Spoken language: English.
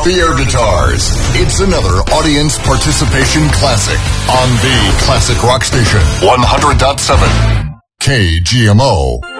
the air guitars. It's another audience participation classic on the Classic Rock Station 100.7 KGMO.